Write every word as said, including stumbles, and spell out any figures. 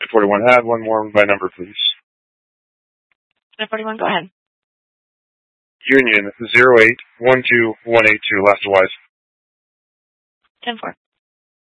forty-one had one more by number, please. ten forty-one, go ahead. Union zero eight one two one eight two, last to wise. ten four.